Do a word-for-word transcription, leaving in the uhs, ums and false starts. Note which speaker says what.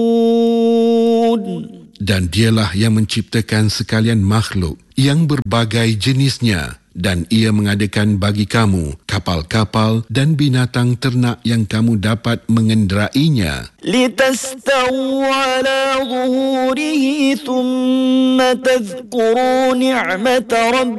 Speaker 1: Dan dialah yang menciptakan sekalian makhluk yang berbagai jenisnya, dan ia mengadakan bagi kamu kapal-kapal dan binatang ternak yang kamu dapat mengenderainya.
Speaker 2: لِتَسْتَوُوا عَلَى ظُهُورِهِ ثُمَّ تَذْكُرُوا نِعْمَةَ رَبِّكُمْ